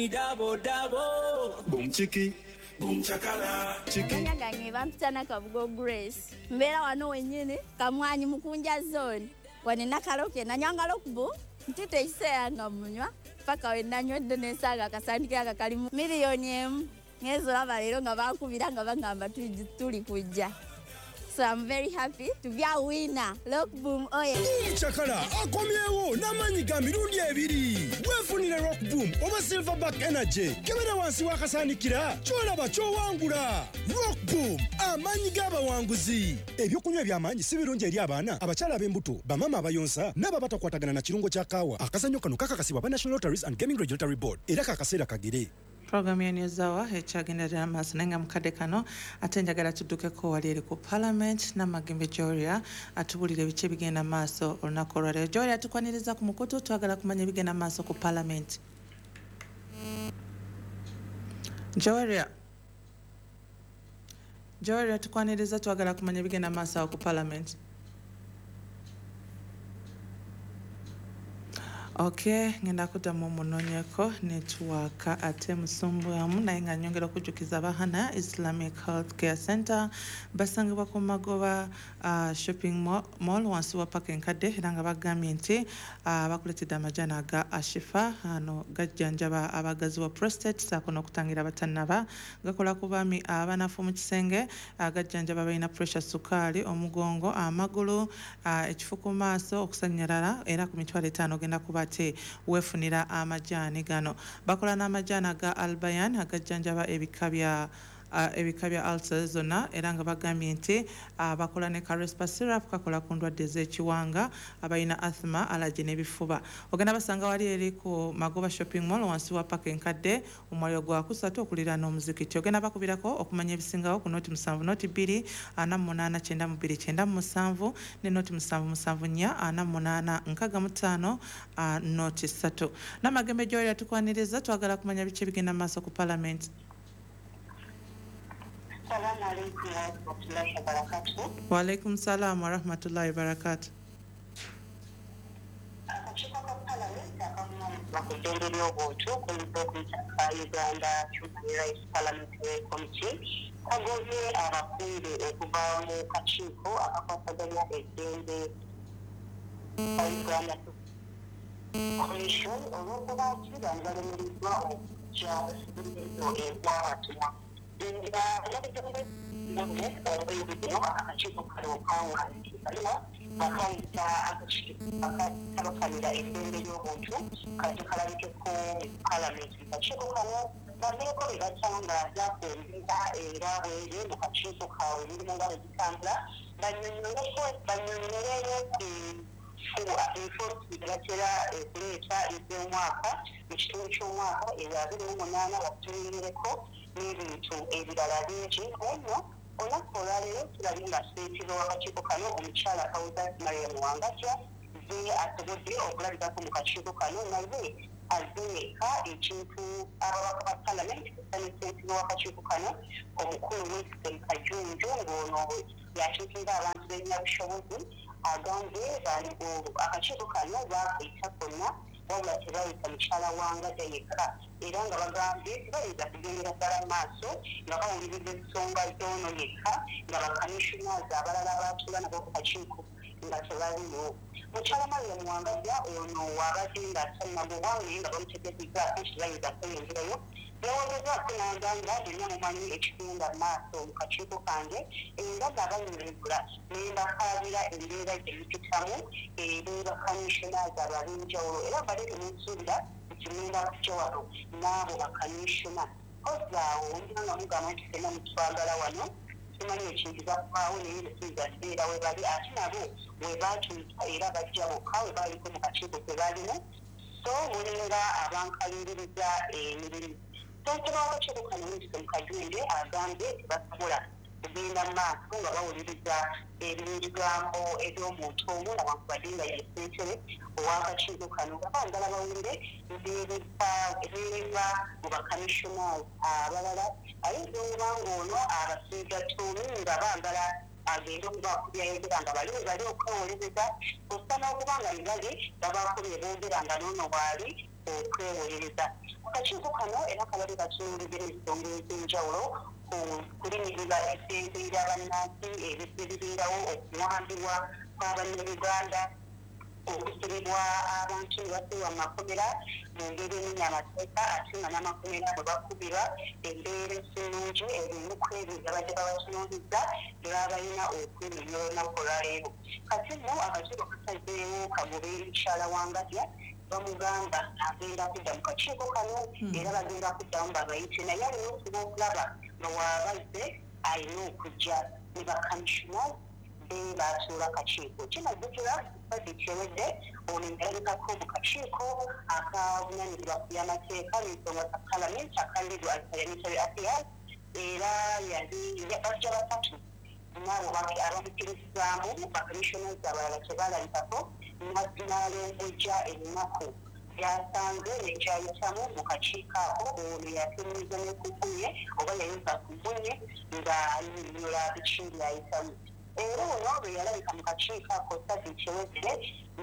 Dabo dabo, boom chiki, boom chakala, chiki. Gange bampitana Kabugo Grace. Mbera wano wenyine kamwanyi mukunja zone. Wanina kaloke na nyanga lokubu. Ntite isea ngamunywa. Paka wenanywe donesaga kasandika kakalimu. Milioni emu. Ngezo lava lero nga bakubira nga bangamba tuli kujja. So I'm very happy to be a winner. Look boom oye. Chakala akomyewo namanyi gamirundi ebiri. Wefunire Rock Boom oba Silverback Energy. Kebera wansi wakasanikira. Cholaba chowangula. Rock Boom amanyi gaba wanguzi. Ebyokunywa ebyamanyi si birungi eri abaana, abakyala ab'embuto, bamama abayonsa n'ababata kwatagana na kirungo kya kaawa. Akazanyo kano kakakasibwa ba National Lotteries and Gaming Regulatory Board. Era kakaseera kagere. Program ya Newshour echagendera amasenga mukade kano ate njagala tuddukeko wali eri ku Parliament Namagimbe Joria atubulire bice bigenda maaso olunaku olwaleero. Joria tukwaniriza ku mukutu twagala kumanya bigenda maaso ku Parliament. Joria tukwaniriza twagala kumanya bigenda maaso ku Parliament. Okay, ngenda kuddamu munonyeko network ate musumbuamu naye nga nyongera okujjukiza Bahana Islamic Healthcare Center basangibwa ku Magoba shopping mall wansi wa park enkadde era nga bagambye nti bakuletedde amajana aga Ashifa ano gajjanjaba abagazi wa prostate saako n'okutangira batannaba gakola ku baami abanafu mu kisenge gajjanjaba balina pressure sukaali omugongo amagulu ekifu ku maaso okusanyalala era ku mitwalo 5 genda kuba ate wefunira amajani gano bakola n'amajani aga Albayan agajjanjaba ebikabya ulcers zonna era nga bagambye nti bakola ne Carespa syrup kakola ku ndwadde z'ekiwanga abalina asthma allergy n'ebifuba ogenda basanga wali eri ku Magoba shopping mall wansi wa park enkadde omwaliro gwa kusatu okulira n'omuzikiti ogenda bakubirako okumanya ebisingawo ku noti 7 noti 2 48 92 ne noti 774 48 noti 3 Namagembe Joria tukwaniriza twagala kumanya bice bigenda maaso ku Parliament. Assalamu alaikum warahmatullahi wabarakatuh. Wa alaikum salam warahmatullahi wabarakatuh. Akakiiko ka Parliament akamu bakujendera obuntu ku ka Uganda Human Rights Parliamentary Committee kagobye abakungu okuva mu kakiiko akakwasaganya eddembe ka Uganda Commission olw'okuba bano balemeriddwa okujja eby'abatumwa. Akakiiko kano kawangaalira bakayita akabakalira eddembe ly'obuntu kati kalabikeko Parliament. Akakiiko kano babeeko bye batangaza ku mbiga era bweri mu kakiiko kaabwe emirimu nga bwe gitambula banyonyoleyo enforce batera okuleeta ez'omwaka mu kitundu ky'omwaka eya 2008 batunyonyereko n'ebintu ebirala bingi ono olunaku olwaleero tulabi nga seekiro w'akakiiko kano omukyala Kawuza Mariam Wangatya ze asobodde okulabikako mu kakiiko kano naye azeeka ekintu ababaka ba Parliament kusaneseekiro w'akakiiko kano omukulu Winston Kajunju ng'ono yakiikinga abantu b'ebyabusobozi agambye akakiiko kano baakayita konna wabula tebayita mukyala Wangatya yekka era nga bagambye tebayinza kugendera ddala maaso nga bawuliriza ensonga z'ono yekka nga bakamishoners abalala abatuula nabo ku kakiiko nga tebaliwo. Mukyala Mariam Wangatya ono wabadde ng'asalina mu bwange nga bamutegeezezza ate tebayinza kweyongerayo yawogezaako n'agamba byonna mumanyi ekigenda maaso mu kakiiko kange era nga banyumirwa ne mbakaabira embeera gye mupitamu eri bakamishonazi ab'enjawulo era mbadde temunsuubira ekigenda kujja wano n'abo bakamishona kozaawo olina nga mugamba nti ffenna mutwagala wano tumanyi ekintu bakubaawo naye netuyiza kibeera we bali ate nabo we baatuuka era bajja bokka we baliko mu kakiiko kwe balimu so mulinga abankaliririza emirimu. Ssentebe w'akakiiko kano Winston Kajunju agambye tebasobola kugenda mu maaso nga bawuliriza ebigambo eby'omuntu omu newankubadde nga ye ssentebe ow'akakiiko kano nga baagala bawulire ebiva mu bakamishoners abalala ayinza okuba ng'ono abasiiga ttumi nga baagala agenda okubakubyayogeranga nga bali okwewolezeza kusa n'okuba nga ne bali babakubye boogera nga n'ono bwali okwewolereza akakiiko kano era kabadde katunuulidde ensonga ez'enjawulo kulinnyirira essente ly'abannansi ebirirawo okuwambibwa kw'abannayuganda okusibibwa abantu ne basibwa mu makomera mu ngeri ennenya amateeka ate nga n'amakomera bwe bakubirwa embeera ennungi erimu ku ebyo abadde babatunuulizza bye baba balina okwenyonyola olunaku olwaleero kati nno akakiiko kasazeewo kagobe mukyala wangadya bamugamba agenda kudda mu kakiiko kano era bagenda kuddamu babayite naye alina okuba okulaba nga waabazze alina okujja ne bakamishonal batuula akakiiko kinajjukira badi kyewedde ono yalabikako mu kakiiko akavunaanyizibwa ku byamateeka n'ensonga za palamenti akalegal parliamentary affairs era bajja basatu nabo abamukirizaamu bakamishonazi abalala tebalabikako n'alongojja ennaku byasanze nekyayitamu mu kakiiko ako ono yatemuza nekugunye oba yayuza kugunye nga yinyola biki byayitamu era ono bwe yalabika mu kakiiko ako sadi kyewedde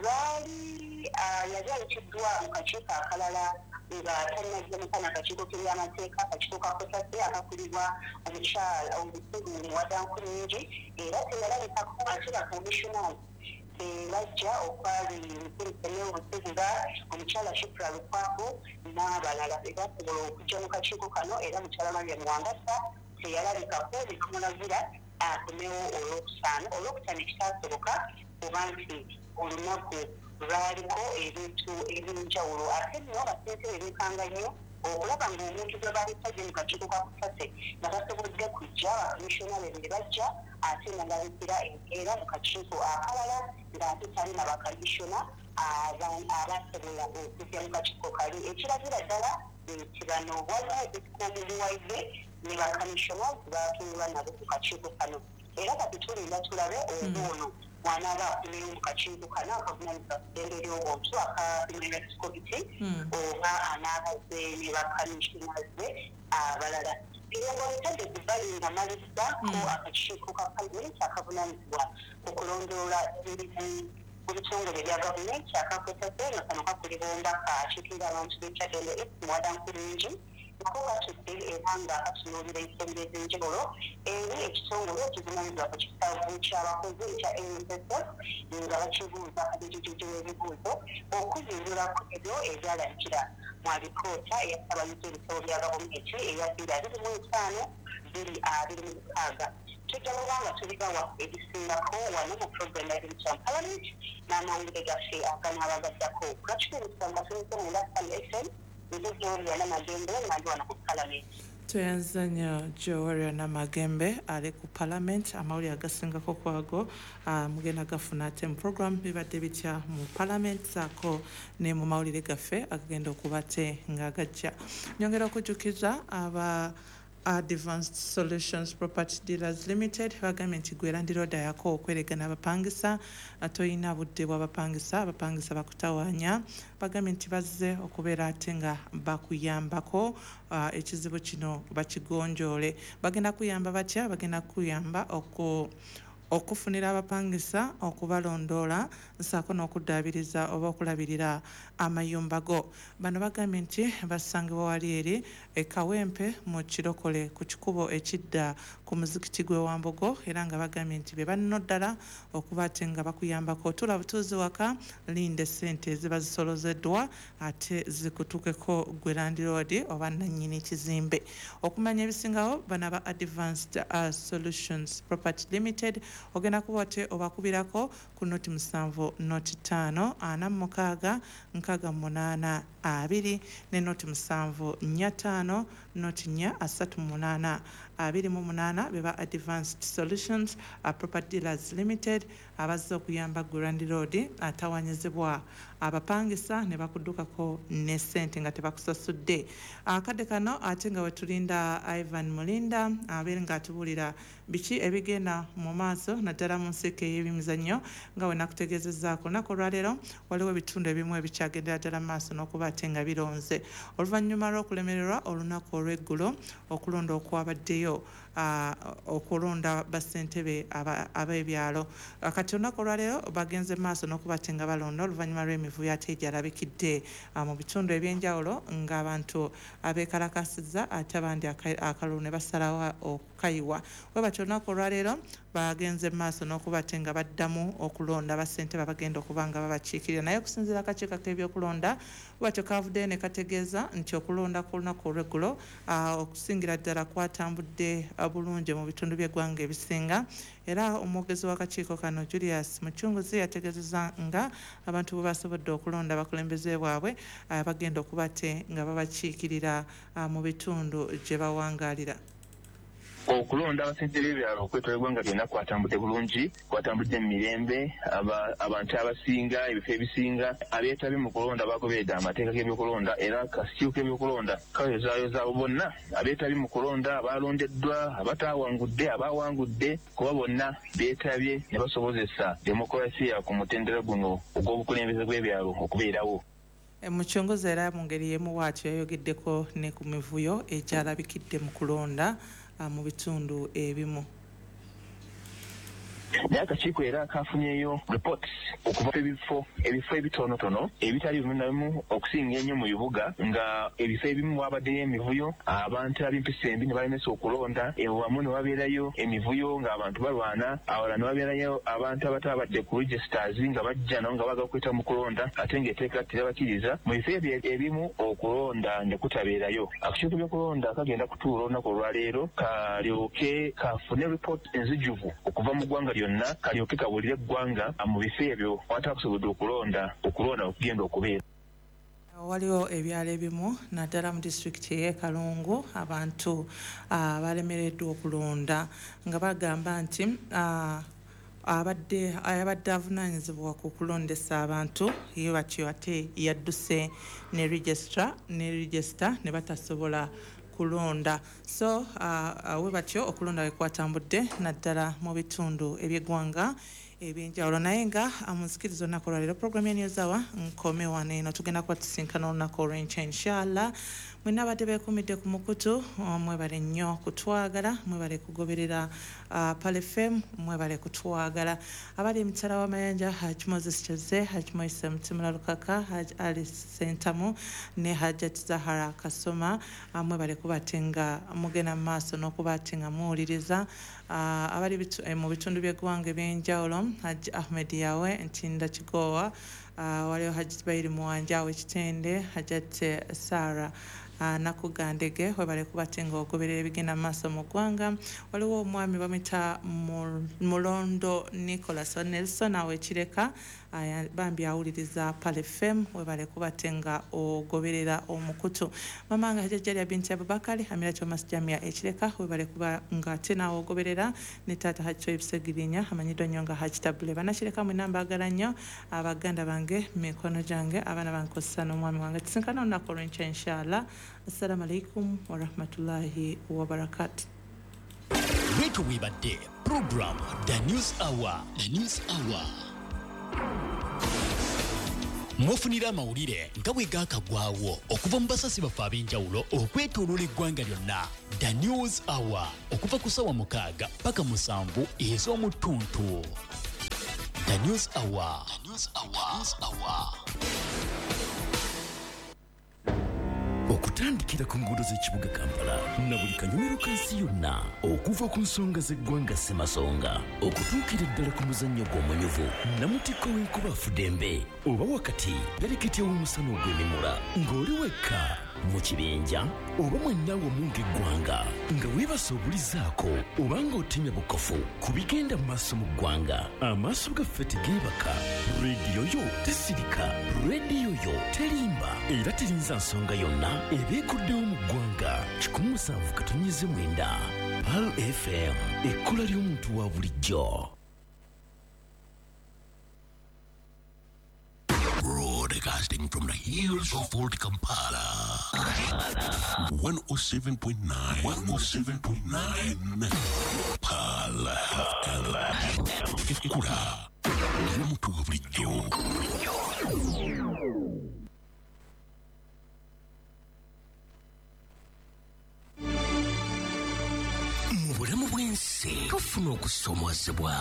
yali ayitiddwa mu kakiiko akalala nga talinaze mukana akakiiko k'ebyamateeka akakiiko kakosase akakulibwa omukyala omusigu wa dankuningi era teyalabikako ate bakomishonali bajja okwali mukulisene obusiga omukyala shukra lukwago n'abalala bebasobola okujja mu kakiiko kano era mukyala mariam wangasa teyalabikako nekamulagira akomewo olwokutaano ekitasoboka kuba nti olunaku lwaliko ebintu ebyenjawulo ate nno basentebe beekanga nnyo okulaba ng'omuntu gwe baalisajje mu kakiiko kakusase nga basobodde kujja bakomishonale ne bajja ate nga galipira empeera mu kakiiko akalala ng'ate talina bakamishona abasobola okujja mu kakiiko kali ekiragira ddala nti bano waliwo ebisikoomuluwaize ne bakamishona batuulwa nabo ku kakiiko kano era kati tulinda tulabe obuono mwanaba akulimu mu kakiiko kano akavunaanyizibwa ku ddembe ly'obuntu akahuman committee oba anaabaze ne bakamishonaze abalala ebyongo bitadde kubalinga maliza ko akakiiko ka palamenti akavunaanyizibwa okulondoola mu bitongole bya gavumenti akakwesase nga kano kakulibwa ombaka akiikirira abantu b'ekyadende muwadankulungi nako katudde era nga katunuulira ensonga ez'enjawulo eri ekitongole ekivunaanyizibwa ku kitaavu ky'abakozi ekya nss nga bakibuuza kabijujuju w'ebibuuzo okuzuulula ku ebyo ebyalabikira mu alipoota eyasabaliza ebitabo bya gavumenti eya 2025-2026 tujja kubanga tuligawa ebisingako wano mu puroguramu ya Vincent Parliament n'amawulire gaffe aganaabagaddako gakikumusanga tulize mu Lafal FM Joria Namagembe nali wano ku Parliament. Tuyanza nnyo Joria Namagembe ali ku Parliament amawulire agasingako kwago mugenda gafuna ate mu program bibadde bitya mu Parliament saako ne mu mawulire gaffe agenda okuba ate nga gajja. Nyongera okujjukiza Advanced Solutions Property Dealers Limited bagambye nti gwe landiroda yako okweregana abapangisa atoyina budde bw'abapangisa bakutawaanya bagambye nti bazze okubeera ate nga bakuyambako ekizibu kino bakigonjoole bagenda kuyamba batya bagenda kuyamba okufunira abapangisa okubalondoola nsaako n'okuddaabiriza oba okulabirira amayumba go bano bagambye nti basangibwa wali eri ekawempe mu kirokole ku kikubo ekidda ku muzikiti gwe Wambogo era nga bagambye nti be banno ddala okuba ate nga bakuyambako tula butuuzi waka linde ssente ziba zisolozeddwa ate zikutukeko gwe landiroodi oba nannyini kizimbe okumanya ebisingawo bano aba Advanced Solutions Property Limited ogenda kuba ate obakubirako ku noti 7 noti 5 46 68 2 ne noti 7 45 noti 4 38 28 beba Advanced Solutions Property Dealers Limited abazze okuyamba Grand Road atawanyizibwa abapangisa ne bakuddukako ne ssente nga tebakusasudde akadde kano ate nga wetulinda Ivan Mulinda abeera nga atubuulira biki ebigenda mu maaso naddala mu nseke y'ebimizannyo nga we nakutegeezezzaako lunaku olwaleero waliwo ebitundu ebimu ebikyagendera ddala mu maaso n'okuba kubate nga bironze oluvannyuma lw'okulemererwa olunaku olw'eggulo okulonda okwabaddeyo okulonda bassentebe ab'ebyalo kati olunaku olwaleero bagenze maaso n'okubate nga balonda oluvannyuma lw'emivuyo ate egyalabikidde mu bitundu ebyenjawulo ng'abantu abeekalakasizza ate abandi akalulu ne basalawo okukayiwa we batyo olunaku olwaleero bagenze maaso n'okubate nga baddamu okulonda bassentebe abagenda okuba nga babakiikirira naye okusinziira akakiiko k'ebyokulonda bwatyo kavuddeyo ne kategeeza nti okulonda ku lunaku olw'eggulo okusingira ddala kwatambudde bulungi mu bitundu by'eggwanga ebisinga era omwogezi w'akakiiko kano Julius Mucunguzi yategeezezza nga abantu bwe basobodde okulonda abakulembeze bwabwe bagenda okubate nga babakiikirira mu bitundu gye bawangaalira. Okulonda abassentebe b'ebyalo okwetoola eggwanga lyonna kwatambudde bulungi kwatambudde mu mirembe abantu abasinga ebifo ebisinga abeetabye mu kulonda bagoberedde amateeka g'ebyokulonda era akakiiko k'ebyokulonda kayozaayozaabo bonna abeetabye mu kulonda abalondeddwa abataawangudde abaawangudde kuba bonna beetabye ne basobozesa demokolasiya ku mutendera guno ogw'obukulembeze bw'ebyalo okubeerawo. Mucunguzi era mu ngeri y'emu bw'atyo yayogeddeko ne ku mivuyo egyalabikidde mu kulonda mu bitundu ebimu. Naye akakiiko era kafunyeyo reports okuva ebifo ebitonotono ebitali bimu na bimu okusinga ennyo mu bibuga nga ebifo ebimu wabaddeyo emivuyo abantu ab'empisa embi ne balemesa okulonda ewamu ne wabeerayo emivuyo ng'abantu balwana awala ne wabeerayo abantu abatabadde ku registers nga bajja nabo nga baagala okweta mu kulonda ate ng'eteeka terabakiriza mu bifo ebimu okulonda ne kutabeerayo. Akakiiko k'ebyokulonda kagenda kutuula olunaku olwaleero kalyoke kafune report enzijuvu okuva mu ggwanga lyonna kalyoke kabulire eggwanga mu bifo ebyo watakusobodde okulonda okugenda okubeera. Waliwo ebyalo ebimu naddala mu disitulikiti y'e Kalungu abantu balemereddwa okulonda nga bagamba nti abadde avunaanyizibwa ku kulondesa abantu ye batyo ate yadduse ne regisita ne batasobola kulonda so we batyo okulonda wekwatambudde naddala mu bitundu eby'eggwanga ebyenjawulo naye nga munzikiriza olunaku olwaleero puroguramu y'enewzawa nkome wano eno tugenda kuba tusinkana olunaku olw'enkya inshallah mwenna abadde beekumidde ku mukutu mwebale nnyo kutwagala mwebale kugoberera Pal FM mwebale kutwagala abali emitala w'amayanja Haji Moses Kyoze Haji Moise Mutimula Lukaka Haji Ali Sentamu ne Hajat Zahara Kasoma mwebale kubatenga mugenda mu maaso n'okubatenga muwuliriza abali mu bitundu by'eggwanga ebyenjawulo Haji Ahmed Yawe Ntinda Kigowa waliwo Haji Zubairi Muwanja w'Ekitende Hajat Sara nakugandege webale kubatenga ogoberera ebigenda mu maaso mu ggwanga waliwo omwami bamita Mulondo Nicholas Nelson aw'Ekireka bambi awuliriza Pal FM webale kubatenga ogoberera omukutu mamanga Hajjajja Binti Abubakari Amira Thomas Jamia Ekireka webale kuba nga ate naawe ogoberera ne taata Haji Ebisegirinya amanyiddwa nnyo nga Haji Tabule banakireka mu nambagala nnyo abaganda bange mikono gyange abaana bankozesa n'omwami wange tusinkana olunaku olw'enkya inshallah. Assalamu alaikum wa rahmatullahi wa barakatuh. Wetu wibadde program The News Hour. Mwofunira amawulire nga bwe gaakagwawo okuva mu basasi baffe ab'enjawulo okwetooloola eggwanga lyonna. The News Hour okuva ku ssaawa 6 paka 7 ez'omu ttuntu. The News Hour. Okutandikira ku nguudo z'ekibuga Kampala na buli kanyomero kansi yonna okuva ku nsonga z'eggwanga Ssemasonga okutuukira ddala ku muzannyo gw'omunyuvu namutikko w'enkuba Fudembe oba wakati pereketi w'omusana ogw'emimula ng'oli wekka mu kibinja oba mwenna wamu ng'eggwanga nga weebasa obulizaako oba ng'otemya bukofu ku bigenda mu maaso mu ggwanga amaaso gaffe tegeebaka rediyo yo tesirika rediyo yo terimba era terinza nsonga yonna ebeekuddewo mu ggwanga 107.9 Pal FM ekkola ly'omuntu wa bulijjo. Broadcasting from the hills of Fort Kampala. 107.9 Pal FM ekkola ly'omuntu wa bulijjo. bulamu bw'ensi tufuna okusomozebwa.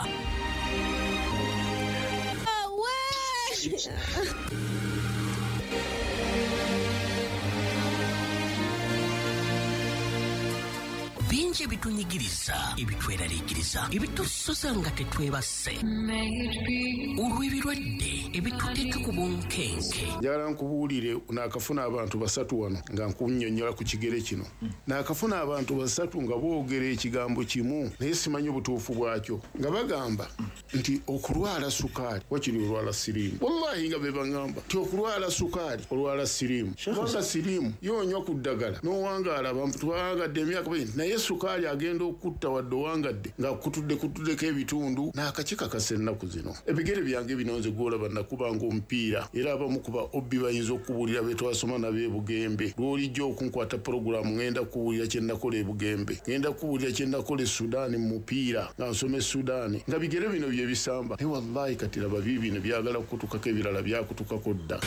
Bingi ebitunyigiriza, ebitweraliikiriza, ebitusosa nga tetwebase olw'ebirwadde ebituteeka ku bunkenke. Njagala nkubuulire naakafuna abantu 3 wano nga nkunnyonnyola ku kigere kino. Naakafuna abantu 3 nga boogera ekigambo kimu naye simanyi obutuufu bwakyo nga bagamba nti okulwala sukaali wakiri olwala siriimu. Wallahi nga be baŋŋamba nti okulwala sukaali olwala siriimu. Kubanga siriimu yoonywa ku ddagala n'owangaala abantu twawangadde emyaka naye sukaali agenda okutta wadde owangadde nga kutuddeko ebitundu n'akakika kasa ennaku zino. Ebigere byange bino nze gwolaba nakubanga omupiira era abamu kuba obbi bayinza okubuulira be twasoma nabo ebugembe. Lw'olijja okunkwata puroguramu ngenda kubuulira kye nakola ebugembe, ngenda kubuulira kye nakola e Sudaani mu mupiira nga nsoma e Sudaani nga bigere bino bye bisamba. Naye wallahi kati laba bino byagala kukutukako ebirala byakutukako dda.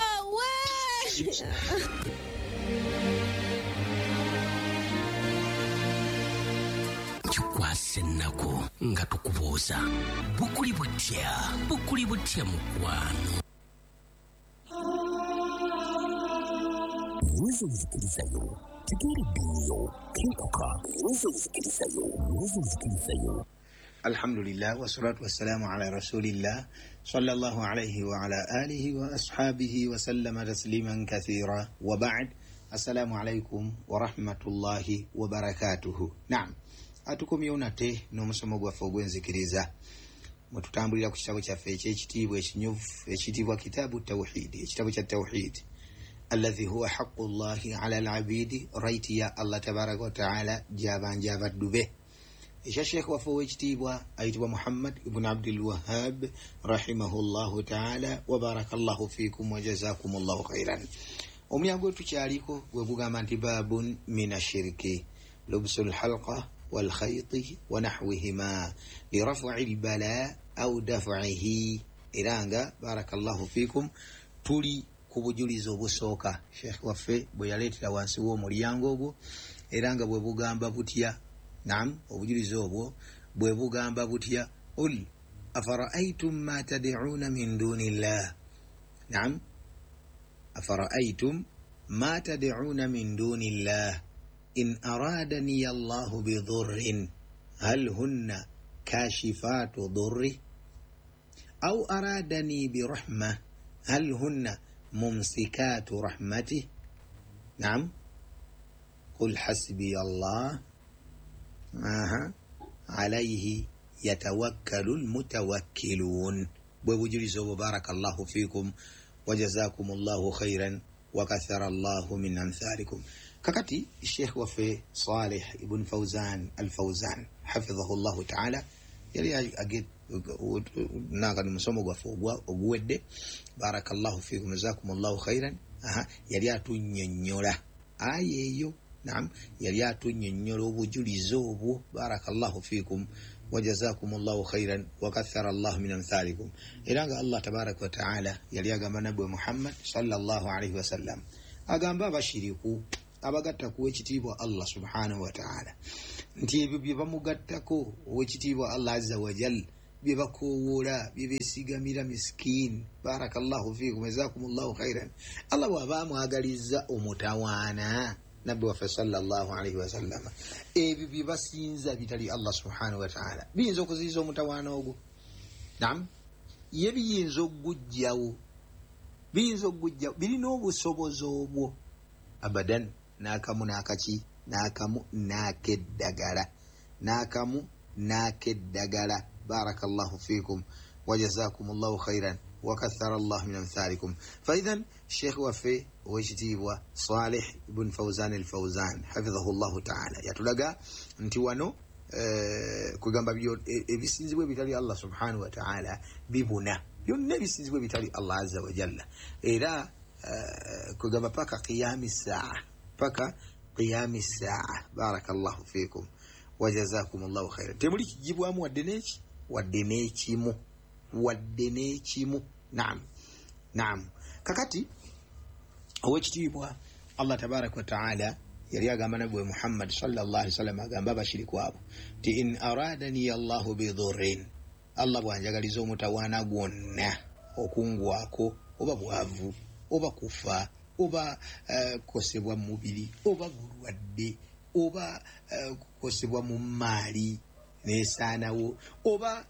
Kikwasa ennaku nga tukubuuza bukuli butya mukwano. Uwezo uzikirizayo tegeeredde nnyo kinkuka. Uwezo uzikirizayo. Alhamdulillah wassalatu wassalamu ala rasulillah sallallahu alayhi wa ala alihi wa ashabihi wa sallama tasliman kathira wa ba'd. Assalamu alaykum wa rahmatullahi wa barakatuhu. Naam, atukomyewo nate n'omusomo gwaffe ogw'enzikiriza mwe tutambulira ku kitabo kyaffe eky'ekitiibwa ekinyuvu ekiyitibwa kitaabu tawhid, ekitabo kya tawhid alladhi huwa haqqu llahi ala al-abidi, right ya Allah tabaraka wa ta'ala gyabanja abaddu be. Ekya sheekh waffe ow'ekitiibwa ayitibwa Muhammad ibn Abdul Wahhab rahimahullahu ta'ala wa barakallahu fiikum wa jazakumullahu khairan. Omulyango gwe tukyaliko gwe gugamba nti baabun min ashirki lubsul halqa wal khayt wa nahwihima li raf'i al bala aw daf'ihi. Iranga barakallahu fiikum tuli ku bujulizo obusooka sheekh waffe bwe yaleetera wansi w'omulyango ogwo era nga bwe bugamba butya. Naam, obujulizo obwo bwe bugamba butya ul afara'aytum ma tad'una min dunillah. Naam, afara'aytum ma tad'una min dunillah in aradani Allahu bi dhurrin hal hunna kashifatu dhurri aw aradani bi rahmah hal hunna mumsikatu rahmatih. Naam, qul hasbi Allah alayhi yatawakkalu almutawakkilun. bwe bujulizo obwo barakallahu fiikum wa jazakumullahu khairan wa kathara Allahu min amthalikum. Kakati Sheikh waffe Salih ibn Fawzan al-Fawzan hafidhahu Allahu ta'ala yali aget nanga ni musomo gwaffe oguwedde barakallahu fiikum jazakumullahu khairan. Yali atunnyonnyola aya eyo. Naam, yali atunnyonnyola obujulizo obwo barakallahu fiikum wa jazakumullahu khairan wa kathara Allahu min amthalikum. Era nga Allah tabaraka wa ta'ala yali agamba nabwe Muhammad sallallahu alayhi wa sallam agamba abashiriku abagatta ku ekitiibwa Allah subhanahu wa ta'ala nti ebyo bye bamugattako owekitiibwa Allah azza wa jalla bye bakowoola bye beesigamira miskiin barakallahu fiikum jazakumullahu khairan. Allah bw'aba amwagalizza omutawaana nabbi waffe sallallahu alayhi wa sallam ebyo bye basinza bitali Allah subhanahu wa ta'ala biyinza okuziyiza omutawaana ogwo. Naam, ye biyinza okugujjawo, birina obusobozi obwo abadan. N'akamu n'akaki, n'akamu n'akeddagala, n'akamu n'akeddagala. Barakallahu fiikum wa jazakumullahu khairan wa kathara Allah min amthalikum. Faidhan Sheikh waffe ow'ekitiibwa Salih ibn Fawzan al-Fawzan hafidhahu Allahu ta'ala yatulaga nti wano kugamba ebisinzibwa ebitali Allah subhanahu wa ta'ala bibuna, byonna ebisinzibwa ebitali Allah azza wa jalla. Era kugamba paka qiyami saa. Barakallahu fiikum wa jazakumullahu khairan. Temuli kijibwamu wadde n'ekimu. Naam. Kakati owekitiibwa Allah tabaraka wa ta'ala yali agamba nabwe Muhammad sallallahu alaihi wasallam agamba abashiriku abo ti in aradani Allahu bidhurrin, Allah bwanjagaliza omutawaana gwonna okungwako oba bwavu oba kufa oba kukosebwa mu mubiri oba bulwadde oba kukosebwa mu maali nesaanawo oba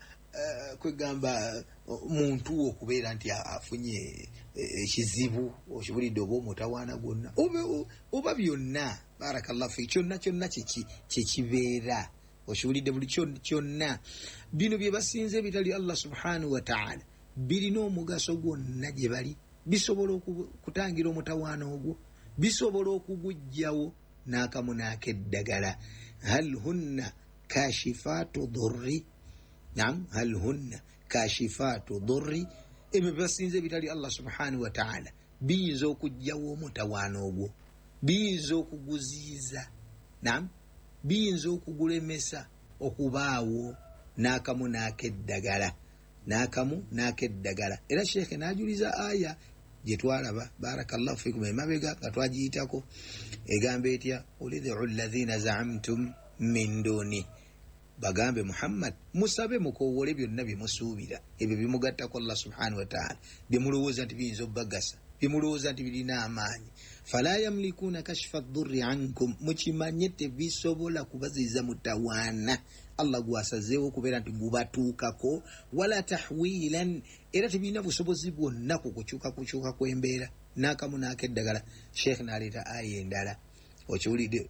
kwegamba muntu okubeera nti afunye ekizibu okibulidde oba omutawaana gwonna oba byonna barakallahu fi kyonna kyekibeera okibulidde buli kyonna bino bye basinze ebitali Allah subhanahu wa ta'ala birina omugaso gwonna gye bali, bisobola okutangira omutawaana ogwo, bisobola okugujjawo n'akamu n'akeddagala. hal hunna kashifatu dhurri, naam, hal hunna kashifatu dhurri, ebyo basinze ebitali Allah subhanahu wa ta'ala biyinza okugjawo omutawaana ogwo, biyinza okuguziiza, naam, biyinza okugulemesa okubaawo n'akamu n'akeddagala, n'akamu n'akeddagala. Era Sheikh n'ajuliza aya gye twalaba barakallahu fikum emabega nga twagiyitako egamba etya ulid'u alladhina za'amtum min duni, bagambe Muhammad musabe mukowole byonna bye musuubira ebyo bimugattako Allah subhanahu wa ta'ala, bye mulowooza nti biyinza obbagasa, bye mulowooza nti birina amaanyi. fala yamlikuna kashfa dhurri ankum, mukimanye tebisobola kubaziiza mutawaana Allah gwasazeewo okubeera nti gubatuukako, wala tahwilan, era tebirina busobozi bwonna ku kukyuka kw'embeera, n'akamu n'akeddagala. Sheikh n'aleeta aya endala okiwulidde,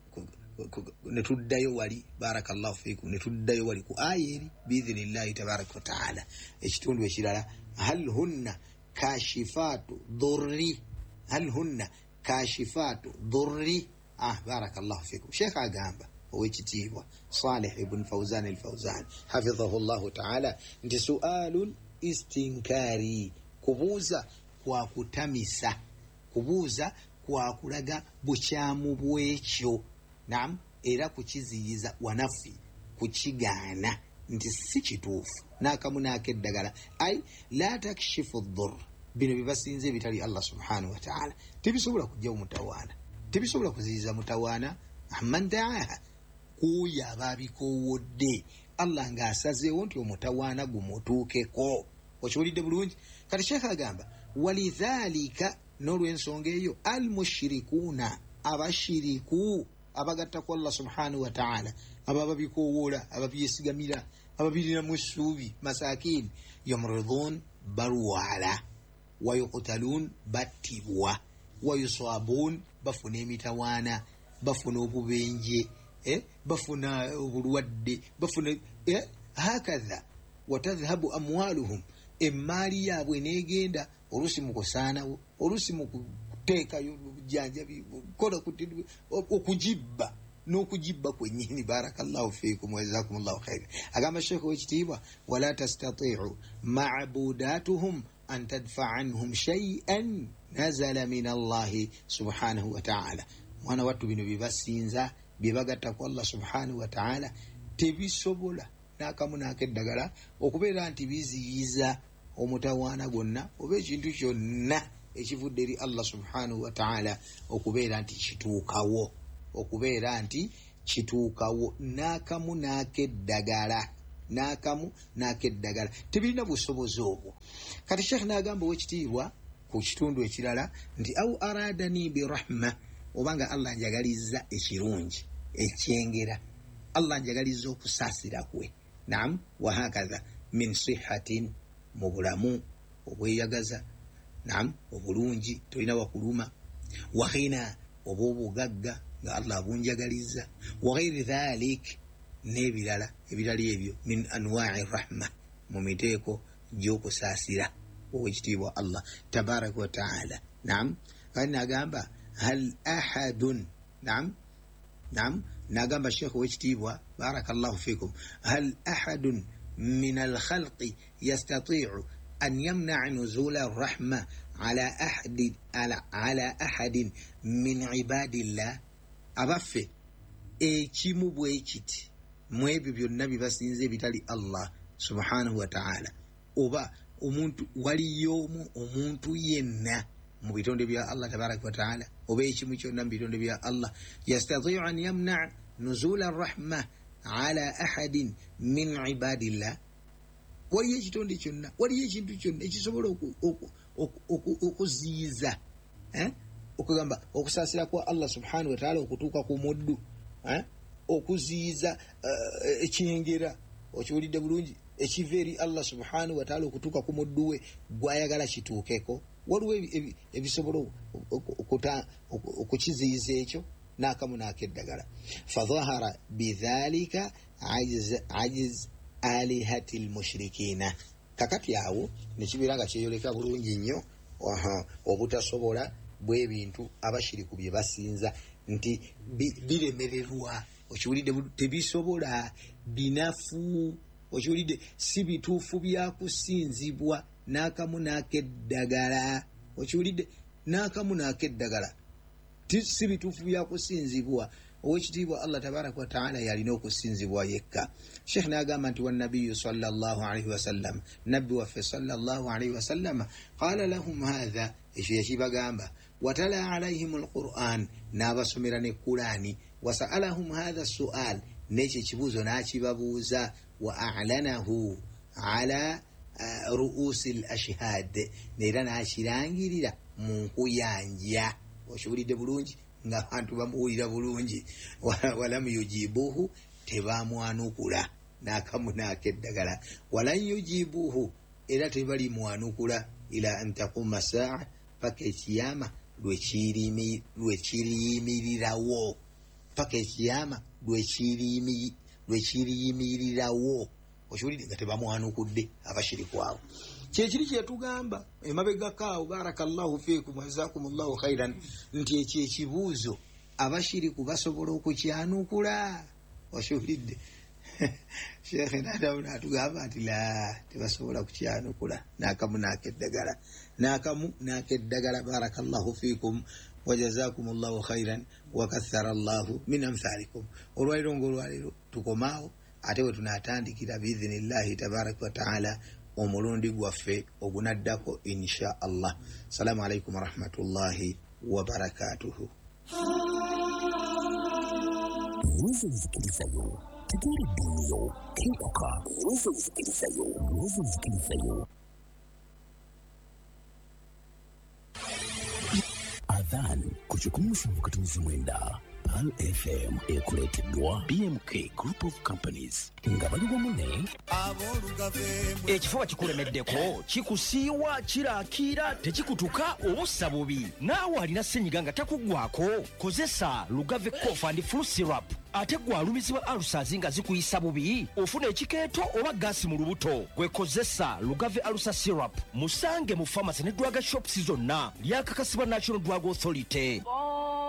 ne tuddayo wali barakallahu fikum, ne tuddayo wali ku aya eri biidhnillahi tabaraka wa ta'ala. Ekitundu ekirala hal hunna kashifatu dhurri, hal hunna kashifatu dhurri. Barakallahu fikum. Sheikh agamba owekitiibwa Salih ibn Fawzan al-Fawzan hafidhahu llahu ta'ala nti sualun istinkari, kubuuza kwa kutamisa, kubuuza kwa kulaga bukyamu bwekyo, naam, era kukiziyiza wanafi, kukigaana nti si kituufu, n'akamu n'akeddagala. Ai la takshifu dhurr, bino bibasinze ebitali Allah subhanahu wa ta'ala tebisobola kujja mutawaana, tebisobola kuziyiza mutawaana man da'aha, kuyo ababikoowodde Allah ng'asazeewo nti omutawaana gumutuukeko. Okiwulidde bulungi? Kati Sheikh agamba walidhalika, n'olw'ensonga eyo almushirikuuna, abashiriku abagattako Allah subhanahu wa ta'ala, ababikoowoola, ababyesigamira, ababirinamu essuubi, masakin, yamridun, balwala, wayuqtalun, battibwa, wayusabun, bafuna emitawaana, bafuna obubenje, bafuna obulwadde, bafuna hakadha, watadhhabu amwaluhum, emaali yaabwe negenda olusi mu kusaanawo, olusi mu kuteekayo obujjanjabi, kola okugibba, n'okugibba kwennyini. Barakallahu fiikum wa jazakumullahu khairan. Agamba Sheikh w'ekitiibwa wala tastati'u ma'budatuhum an tadfa anhum shay'an nazala min Allahi subhanahu wa ta'ala. Mwana wattu bino bibasinza byebagatta ku Allah subhanahu wa ta'ala tebisobola n'akamu n'akeddagala okubeera nti biziyiza omutawaana gwonna oba ekintu kyonna ekivudde eri Allah subhanahu wa ta'ala okubeera nti kituukawo, okubeera nti kituukawo, n'akamu n'akeddagala, n'akamu n'akeddagala tebirina busobozi obwo. Kati Sheikh n'agamba ow'ekitiibwa ku kitundu ekirala nti au aradani birahma, obanga Allah njagalizza ekirungi ekyengera, Allah njagalizza okusaasira kwe, naam, wahakadha min sihatin, mu bulamu obweyagaza, naam, obulungi tolina wakuluma, waghina, oba obugagga nga Allah abunjagalizza, waghairi dhalik, n'ebirala ebyo min anwa'i rahma, mu miteeko gy'okusaasira ow'ekitiibwa Allah tabaraka wa ta'ala. Naam, kati nagamba hal ahadun, naam, nagamba Sheikh w'ekitiibwa barakallahu fikum, hal ahadun min al-khalqi yastati'u an yamna'a nuzula ar-rahma ala ahadin min ibadillah. Abaffe ekimu bwe kiti mu ebyo byonna bibasinze ebitali Allah subhanahu wa ta'ala, oba omuntu waliyo omuntu yenna mu bitonde bya Allah tabaraka wa ta'ala oba ekimu kyonna mu bitonde bya Allah yastatiu an yamna nuzula rahma ala ahadin min ibadillah. Waliyo ekitonde kyonna, waliyo ekintu kyonna ekisobola okuziyiza okugamba okusaasira kwa Allah subhanahu wa ta'ala okutuuka ku muddu, okuziyiza ekyengera, okiwulidde bulungi, ekiva eri Allah subhanahu wa ta'ala okutuuka ku muddu we gwayagala kituukeko. Waliwo ebisobola okukiziyiza ekyo n'akamu n'akeddagala. Fadhahara bidhalika ajiz alihati lmushrikina. Kakati awo nekibeera nga kyeyoleka bulungi nnyo obutasobola bw'ebintu abashiriku bye basinza nti biremererwa, okiwulidde, tebisobola, binafu, okiwulidde, si bituufu bya kusinzibwa n'akamu n'akeddagala, okiwulidde, n'akamu n'akeddagala si bituufu bya kusinzibwa. Owekitiibwa Allah tabaraka wa ta'ala yalina okusinzibwa yekka. Sheikh n'agamba nti wannabiyu sallallahu alaihi wasallam, nabbi waffe sallallahu alaihi wasallam, qala lahum hadha, ekyo yakibagamba, watala alaihim alquran, n'abasomera ne Qurani, wasa'alahum hadha sual, n'ekyo ekibuuzo n'akibabuuza, wa a'lanahu ala ruusi al-ashhad, n'era n'akirangirira mu nkuyanja. Okiwulidde bulungi nga abantu bamuwulira bulungi. Walam yujibuhu, tebamwanukula n'akamu n'akeddagala. Walan yujibuhu, era tebali mwanukula ila an taquma saa, paka ekiyama lwekiriyimirirawo, paka ekiyama lwekiriyimirirawo. Okiwulidde nga tebamwanukudde abashiriku abo. Kyekiri kyetugamba emabegakaawo, barakallahu fiikum wa jazakumullahu khairan, nti ekyo ekibuuzo abashiriku basobola okukyanukula. Okiwulidde? Sheikh Nadamu n'atugamba nti tebasobola kukyanukula n'akamu n'akeddagala, n'akamu n'akeddagala. Barakallahu fiikum wa jazakumullahu khairan wa kathara Allahu min amthalikum. Olwaliro ng'olwaliro tukomaawo, ate we tunaatandikira biidhinillahi tabaraka wa ta'ala omulundi gwaffe ogunaddako insha Allah. Assalamu alaikum warahmatullahi wabarakatuhu. Adhan kuchukumusha mkatumizi mwenda Pal FM ekuleteddwa BMK Group of Companies nga bali bamune ekifuba kikulemeddeko, kikusiiwa, kiraakira, tekikutuka, obussa bubi, naawe alina ssenyiga nga takugwako, kozesa Lugave Cough and Flu Syrup. Ate gwe alumizibwa alusazi nga zikuyisa bubi, ofuna ekikeeto oba gaasi mu lubuto, gwekozesa Lugave Alusa Syrup. Musange mu pharmacy ne drug shops zonna, lyakakasibwa National Drug Authority.